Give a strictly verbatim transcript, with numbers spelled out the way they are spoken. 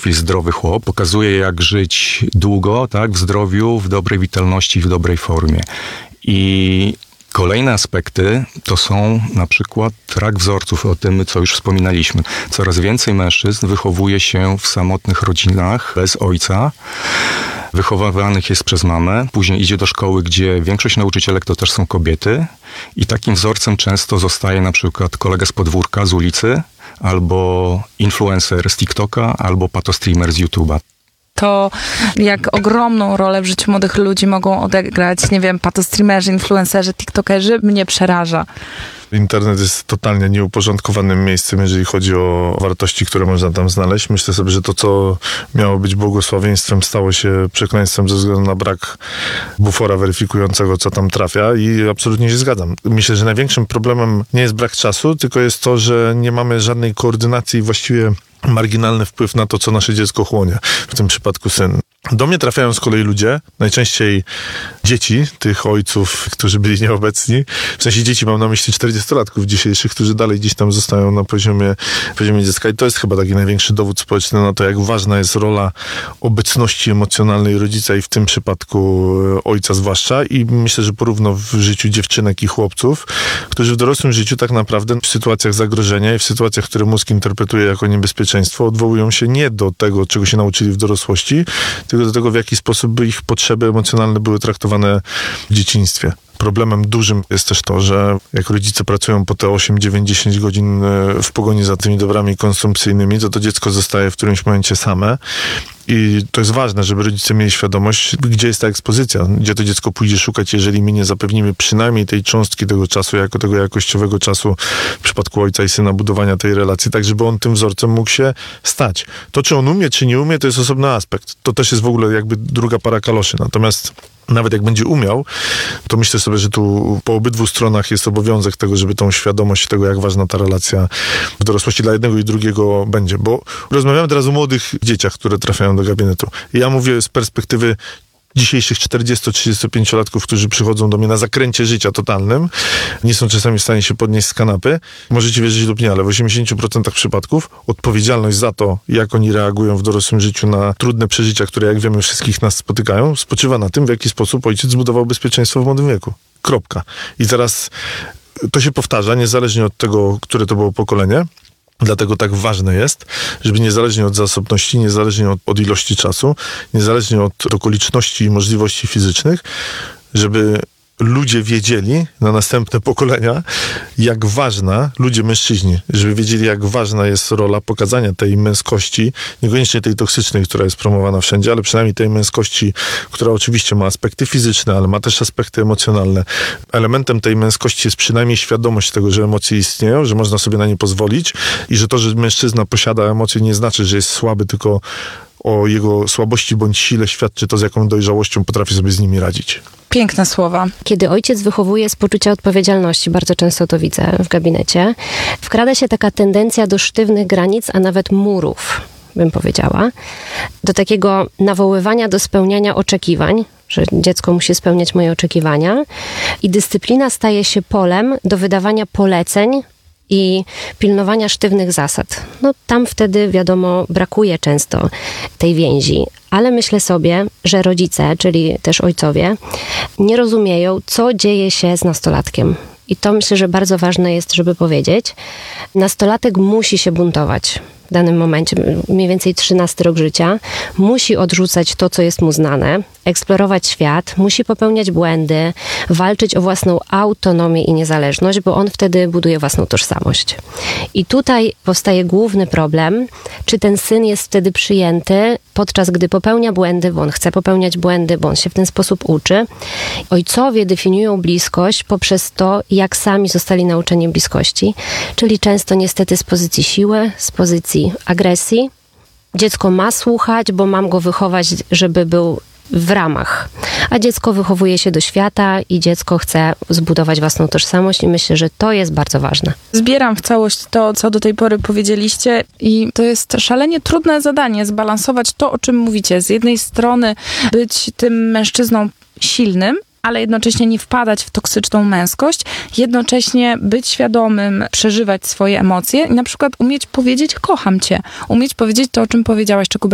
profil zdrowy chłop, pokazuje jak żyć długo, tak, w zdrowiu, w dobrej witalności, w dobrej formie. I kolejne aspekty to są na przykład rak wzorców, o tym, co już wspominaliśmy. Coraz więcej mężczyzn wychowuje się w samotnych rodzinach bez ojca, wychowywanych jest przez mamę, później idzie do szkoły, gdzie większość nauczycielek to też są kobiety i takim wzorcem często zostaje na przykład kolega z podwórka, z ulicy, albo influencer z TikToka, albo patostreamer z YouTube'a. To jak ogromną rolę w życiu młodych ludzi mogą odegrać, nie wiem, patostreamerzy, influencerzy, tiktokerzy, mnie przeraża. Internet jest totalnie nieuporządkowanym miejscem, jeżeli chodzi o wartości, które można tam znaleźć. Myślę sobie, że to, co miało być błogosławieństwem, stało się przekleństwem ze względu na brak bufora weryfikującego, co tam trafia i absolutnie się zgadzam. Myślę, że największym problemem nie jest brak czasu, tylko jest to, że nie mamy żadnej koordynacji i właściwie marginalny wpływ na to, co nasze dziecko chłonie, w tym przypadku syn. Do mnie trafiają z kolei ludzie, najczęściej dzieci tych ojców, którzy byli nieobecni. W sensie dzieci mam na myśli czterdziestolatków dzisiejszych, którzy dalej gdzieś tam zostają na poziomie, poziomie dziecka. I to jest chyba taki największy dowód społeczny na to, jak ważna jest rola obecności emocjonalnej rodzica i w tym przypadku ojca zwłaszcza. I myślę, że porówno w życiu dziewczynek i chłopców, którzy w dorosłym życiu tak naprawdę w sytuacjach zagrożenia i w sytuacjach, które mózg interpretuje jako niebezpieczeństwo, odwołują się nie do tego, czego się nauczyli w dorosłości, tylko do tego, w jaki sposób by ich potrzeby emocjonalne były traktowane w dzieciństwie. Problemem dużym jest też to, że jak rodzice pracują po te osiem, dziewięć, dziesięć godzin w pogoni za tymi dobrami konsumpcyjnymi, to to dziecko zostaje w którymś momencie same. I to jest ważne, żeby rodzice mieli świadomość, gdzie jest ta ekspozycja, gdzie to dziecko pójdzie szukać, jeżeli my nie zapewnimy przynajmniej tej cząstki tego czasu, jako tego jakościowego czasu w przypadku ojca i syna, budowania tej relacji, tak żeby on tym wzorcem mógł się stać. To, czy on umie, czy nie umie, to jest osobny aspekt. To też jest w ogóle jakby druga para kaloszy. Natomiast nawet jak będzie umiał, to myślę sobie, że tu po obydwu stronach jest obowiązek tego, żeby tą świadomość tego, jak ważna ta relacja w dorosłości dla jednego i drugiego będzie. Bo rozmawiamy teraz o młodych dzieciach, które trafiają do gabinetu. I ja mówię z perspektywy dzisiejszych czterdziesto-trzydziestopięciolatków, którzy przychodzą do mnie na zakręcie życia totalnym, nie są czasami w stanie się podnieść z kanapy. Możecie wierzyć lub nie, ale w osiemdziesięciu procentach przypadków odpowiedzialność za to, jak oni reagują w dorosłym życiu na trudne przeżycia, które, jak wiemy, wszystkich nas spotykają, spoczywa na tym, w jaki sposób ojciec zbudował bezpieczeństwo w młodym wieku. Kropka. I teraz to się powtarza, niezależnie od tego, które to było pokolenie. Dlatego tak ważne jest, żeby niezależnie od zasobności, niezależnie od, od ilości czasu, niezależnie od okoliczności i możliwości fizycznych, żeby ludzie wiedzieli na następne pokolenia, jak ważna, ludzie mężczyźni, żeby wiedzieli, jak ważna jest rola pokazania tej męskości, niekoniecznie tej toksycznej, która jest promowana wszędzie, ale przynajmniej tej męskości, która oczywiście ma aspekty fizyczne, ale ma też aspekty emocjonalne. Elementem tej męskości jest przynajmniej świadomość tego, że emocje istnieją, że można sobie na nie pozwolić i że to, że mężczyzna posiada emocje, nie znaczy, że jest słaby, tylko o jego słabości bądź sile świadczy to, z jaką dojrzałością potrafi sobie z nimi radzić. Piękne słowa. Kiedy ojciec wychowuje z poczucia odpowiedzialności, bardzo często to widzę w gabinecie, wkrada się taka tendencja do sztywnych granic, a nawet murów, bym powiedziała, do takiego nawoływania do spełniania oczekiwań, że dziecko musi spełniać moje oczekiwania i dyscyplina staje się polem do wydawania poleceń i pilnowania sztywnych zasad. No tam wtedy, wiadomo, brakuje często tej więzi. Ale myślę sobie, że rodzice, czyli też ojcowie, nie rozumieją, co dzieje się z nastolatkiem. I to myślę, że bardzo ważne jest, żeby powiedzieć. Nastolatek musi się buntować w danym momencie, mniej więcej trzynasty rok życia. Musi odrzucać to, co jest mu znane, eksplorować świat, musi popełniać błędy, walczyć o własną autonomię i niezależność, bo on wtedy buduje własną tożsamość. I tutaj powstaje główny problem, czy ten syn jest wtedy przyjęty, podczas gdy popełnia błędy, bo on chce popełniać błędy, bo on się w ten sposób uczy. Ojcowie definiują bliskość poprzez to, jak sami zostali nauczeni bliskości, czyli często niestety z pozycji siły, z pozycji agresji. Dziecko ma słuchać, bo mam go wychować, żeby był w ramach. A dziecko wychowuje się do świata i dziecko chce zbudować własną tożsamość i myślę, że to jest bardzo ważne. Zbieram w całość to, co do tej pory powiedzieliście i to jest szalenie trudne zadanie, zbalansować to, o czym mówicie. Z jednej strony być tym mężczyzną silnym, ale jednocześnie nie wpadać w toksyczną męskość, jednocześnie być świadomym, przeżywać swoje emocje i na przykład umieć powiedzieć kocham cię, umieć powiedzieć to, o czym powiedziałaś, czego